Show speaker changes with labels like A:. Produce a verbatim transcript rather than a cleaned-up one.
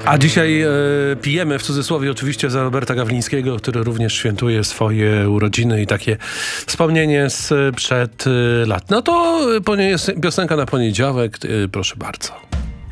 A: A dzisiaj e, pijemy w cudzysłowie oczywiście za Roberta Gawlińskiego, który również świętuje swoje urodziny i takie wspomnienie sprzed e, lat. No to ponie- piosenka na poniedziałek, e, proszę bardzo.